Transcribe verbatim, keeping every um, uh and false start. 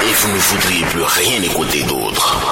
et vous ne voudriez plus rien écouter d'autre.